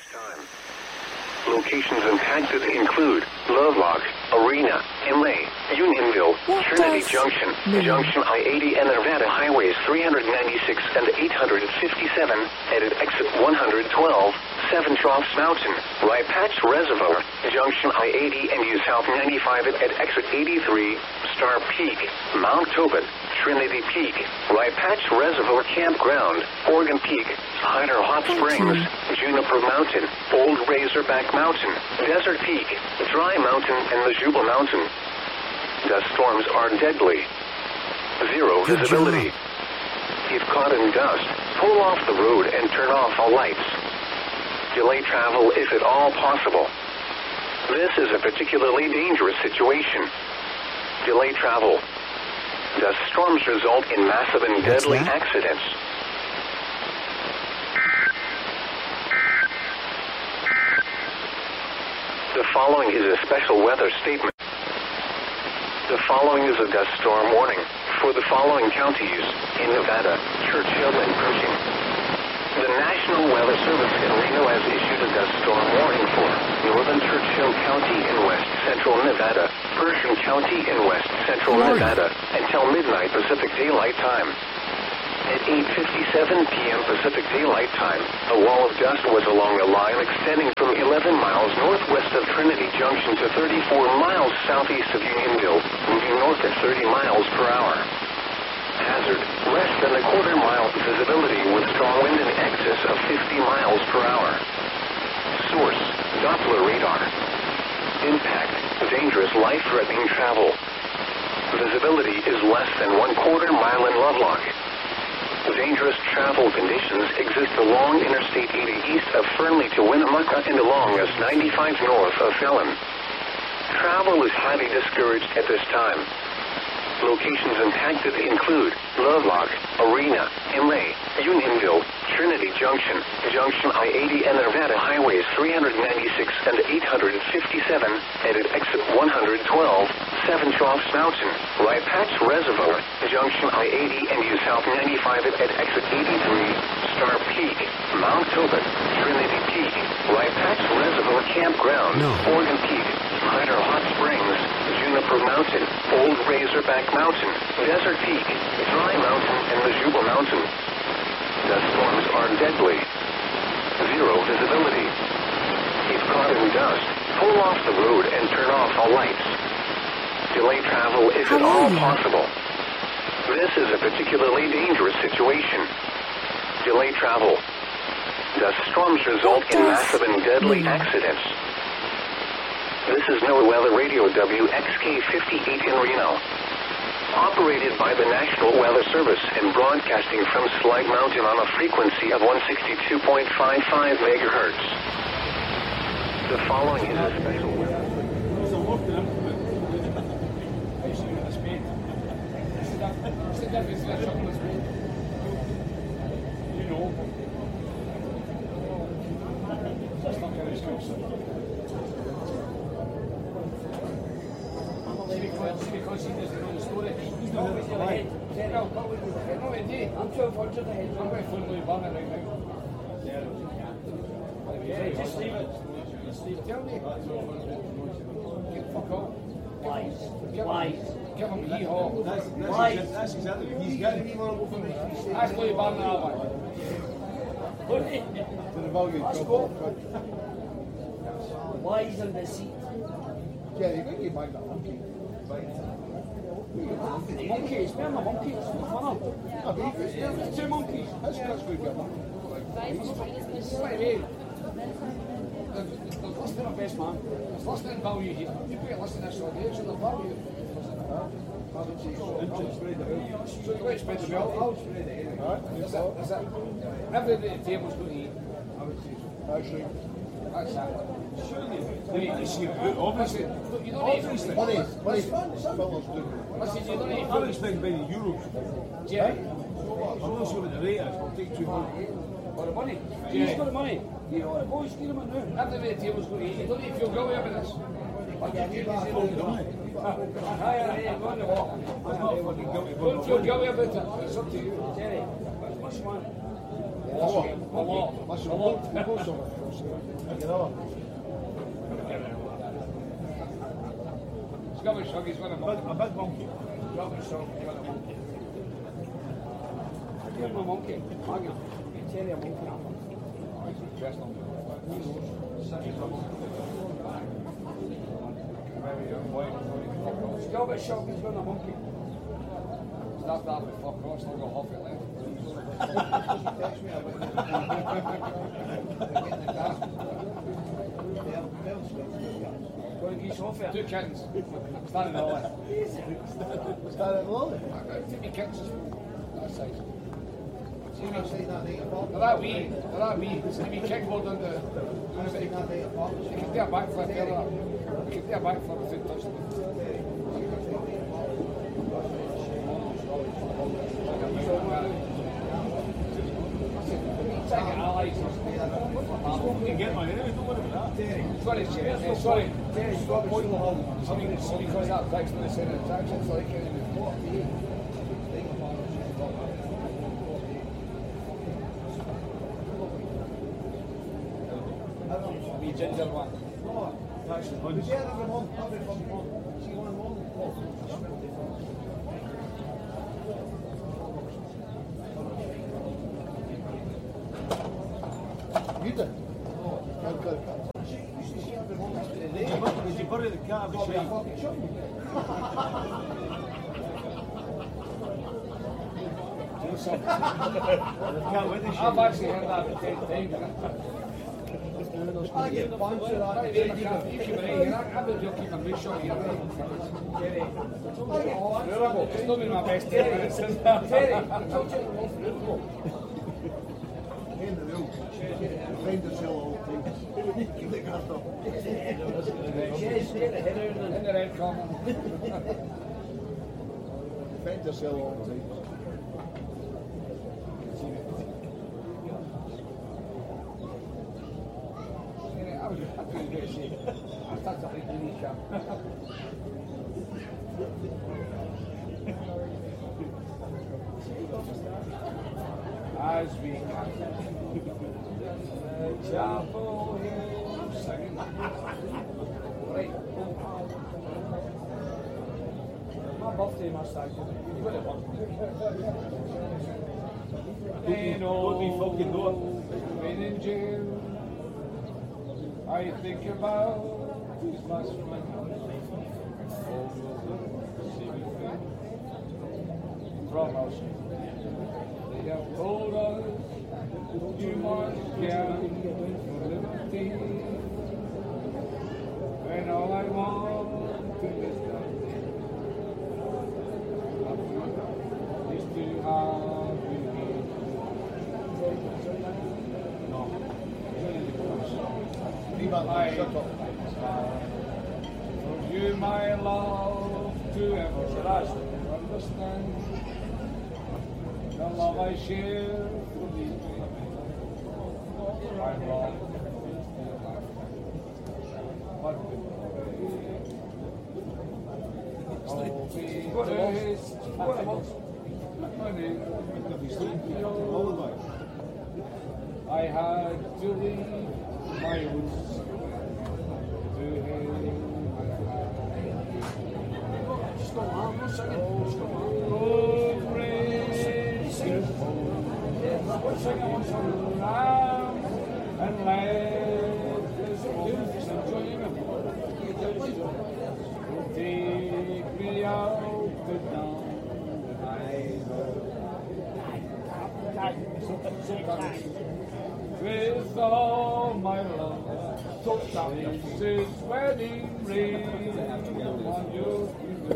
time. Locations impacted include Lovelock, Arena, Inlay, Unionville, Trinity Junction, Junction I-80 and Nevada Highways 396 and 857, at exit 112, Seven Troughs Mountain, Rye Patch Reservoir, Junction I-80 and U South 95 at exit 83, Star Peak, Mount Tobin, Trinity Peak, Rye Patch Reservoir Campground, Oregon Peak, Hyder Hot Springs, Juniper Mountain, Old Razorback Mountain, Desert Peak, Dry Mountain, and the Jubal Mountain. Dust storms are deadly. Zero visibility. If caught in dust, pull off the road and turn off all lights. Delay travel if at all possible. This is a particularly dangerous situation. Delay travel. Dust storms result in massive and deadly accidents. The following is a special weather statement. The following is a dust storm warning for the following counties in Nevada, Churchill, and Pershing. The National Weather Service in Reno has issued a dust storm warning for northern Churchill County in west central Nevada, Pershing County in west central Nevada, until midnight Pacific Daylight Time. At 8:57 p.m. Pacific Daylight Time, a wall of dust was along a line extending from 11 miles northwest of Trinity Junction to 34 miles southeast of Unionville, moving north at 30 miles per hour. Hazard, less than a quarter-mile visibility with strong wind in excess of 50 miles per hour. Source, Doppler radar. Impact, dangerous life-threatening travel. Visibility is less than 1/4 mile in Lovelock. Dangerous travel conditions exist along Interstate 80 east of Fernley to Winnemucca and along S95 north of Fallon. Travel is highly discouraged at this time. Locations impacted include Lovelock, Arena, Inlay, Unionville, Trinity Junction, Junction I-80 and Nevada Highways 396 and 857, at exit 112, Seven Troughs Mountain, Rye Patch Reservoir, Junction I-80 and U South 95 at exit 83, Star Peak, Mount Tobin, Trinity Peak, Rye Patch Reservoir Campground, Oregon Peak, Hyder Hot Springs, Juniper Mountain, Old Razorback Mountain, Desert Peak, Dry Mountain, and the Jubal Mountain. Dust storms are deadly. Zero visibility. If caught in dust, pull off the road and turn off all lights. Delay travel if at all possible. This is a particularly dangerous situation. Delay travel. Dust storms result in massive and deadly accidents. This is NOAA Weather Radio WXK-58 in Reno. Operated by the National Weather Service and broadcasting from Slide Mountain on a frequency of 162.55 megahertz. The following is a special weather. Because he doesn't know the story. He's not always in the head. I'm 1200 ahead. I'm going to phone Louis Barnett right now. Just leave it. Just leave it. Tell me. Fuck off. Lies. Give him hee-haw. That's exactly what he's got. Ask Louis Barnett that one. Let's go. Lies and deceit. Yeah, you can get back that monkey. Monkeys, man, the monkeys. There's two monkeys. That's good. What do you mean? There's less than a best man. There's less than value here. You put less than this on the edge of the value. So you want to spread the wealth out? Is that everybody at the table's going to eat? That's right. That's that. Surely, they need to see it out, obviously. You don't need Money. Listen, you don't need I don't expect many euros. Jerry. I'm not sure what the rate is. I'll take 200. For the money. He's got the money. You know what the boys steal him at now. Everybody at the table's going to eat. You don't need to feel guilty about this. Oh, don't Don't feel guilty about it. It's up to you. Jerry, what's one? Scottish Shug, he's got a monkey. A big monkey. Scottish Shug, he's got a monkey. Give him a monkey. Hang him. Tell you a monkey. Oh, he's interesting. Scottish Shug, he's got a monkey. Start that with fuck off, still got half it left. Two kittens. Standing all in. Standing alone. Two wee kittens. That size. You're not saying that eight o'clock. They're that wee. They're that wee. It's going to be kickboard on the... You're saying that 8 o'clock. You can do a backflip there. You can do a backflip without touching them. You can get mine anyway, don't worry about that. Sorry, sorry. Somebody calls out text when they say that text. It's like... Wee ginger one. You did? Did you bury the cat with I've actually heard that 10 times. I get punched with that. You keep an eye. I bet you'll keep a big shot here. It's not been my best 10 minutes. In the room. Find the cell all the time. Keep the cat up. In the red corner. Find the cell all the time. I couldn't get a shake. I started to think we need to. As we come the chapel hill singing. Right. My birthday must have you got it one. Don't be fucking know it. When in jail, I think about these last friends. From us. They have told us you must get liberty. And all I want to this day is to have you here. No. Leave that man, shut up. For you, my love, to ever understand the love I share with you. My love is still alive. But I had to leave my roots to hail my and let this moment take me out the dawn. With all my love, this is wedding ring on your finger.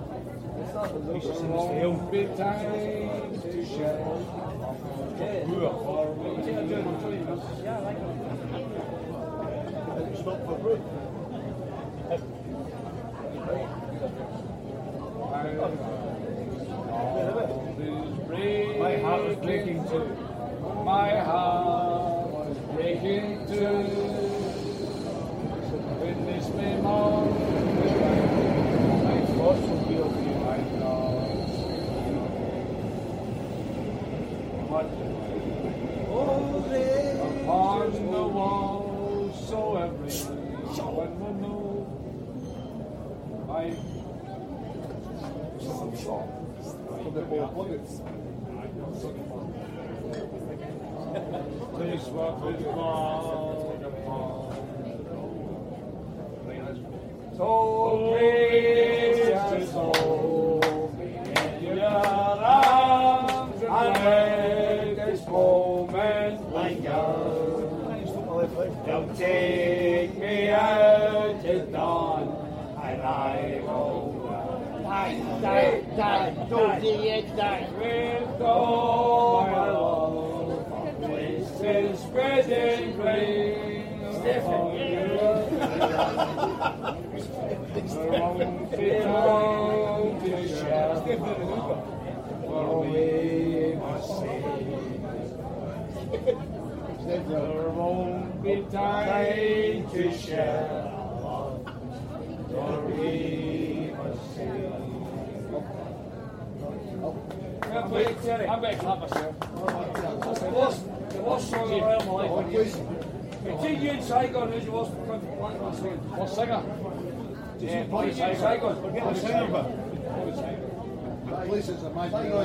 Won't be time to share. Stop for good. My heart was breaking too. My heart was breaking too. Witness me more. My thoughts will be of you, my God. What? Oh, From the ball buckets. This what is called upon. So gracious soul, in your arms and let this moment linger. Don't take me out at dawn, and I will die, with all my love. This is spreading flames on you. There won't be long to share, for we must see. There won't be time to share, for we must see. I'm going to clap myself. The worst song of my life. Between you and Saigon, who's the worst singer? Worst singer? Yeah, Bobby Saigon. Forget the singer, but places are my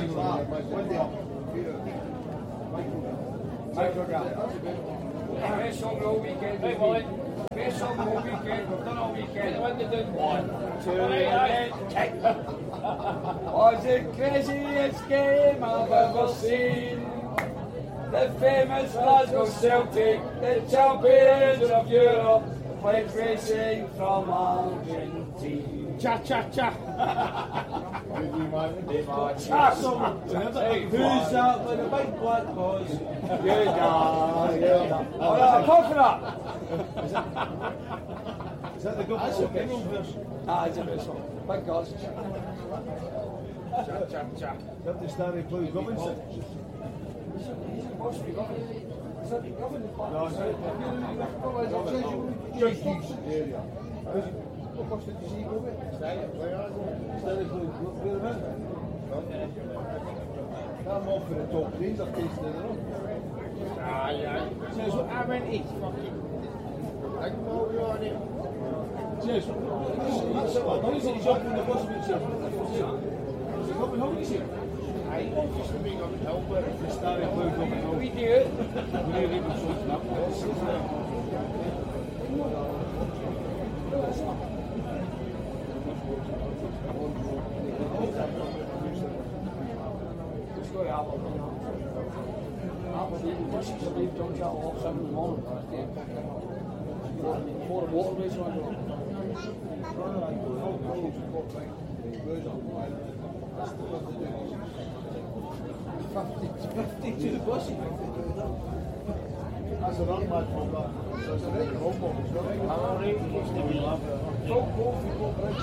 Microgram. Best song all weekend. Hey, Molly. Best song all weekend. We've done all weekend. When they did 1, 2, and kick. Was the craziest game I've ever seen. The famous Glasgow Celtic, the champions of Europe, played racing from Argentina. Cha cha cha. Hey, who's that with the big black boys? Alright, coconut. Is that the good version? Ah, it's a bit song. Big guys. Cha cha cha. Is that the Stanley Blue Robinson? What's the government? Is that the government? No, it's not. Area. What cost did you see go with? Stanley Blue Robinson. I'm off for the top threes, I've tasted it all. Says what I went eat. I know you're on it. Says, that's it. Why is it he's up in the bus with himself? Is he coming home this year? I used to be on the hill, but it's the Stanley Blue Robinson. We do it. We need to do something up. Let's go to Aberdeen. Aberdeen, just to leave John Chattle off 7 in the morning. Before the waterways run on. 50 to the bus. That's an unmad program. So it's a regular home bomb. It's not regular. Don't go for your bridge.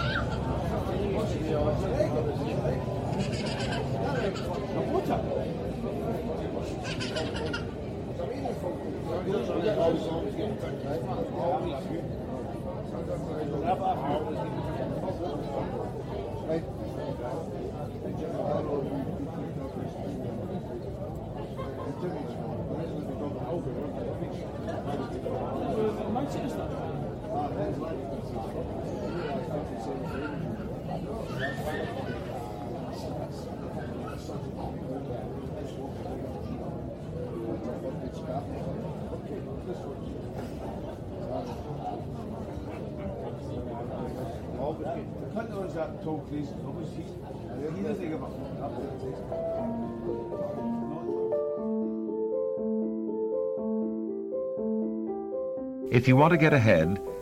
The country was that tall crazy. Obviously, he doesn't give a fuck. If you want to get ahead,